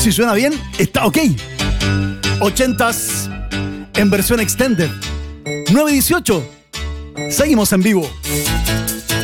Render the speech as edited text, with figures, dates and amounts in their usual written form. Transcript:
Si suena bien, está ok. 80s en versión extended. 9:18. Seguimos en vivo.